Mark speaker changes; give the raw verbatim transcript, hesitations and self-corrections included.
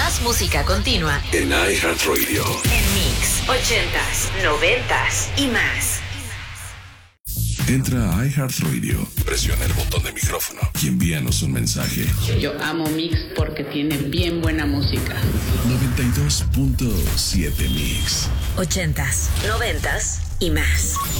Speaker 1: Más música continua
Speaker 2: en iHeartRadio.
Speaker 1: En Mix ochentas, noventas y más.
Speaker 2: Entra a iHeartRadio, presiona el botón de micrófono y envíanos un mensaje.
Speaker 3: Yo amo Mix porque tiene bien buena música.
Speaker 2: noventa y dos punto siete Mix.
Speaker 1: Ochentas, noventas y más.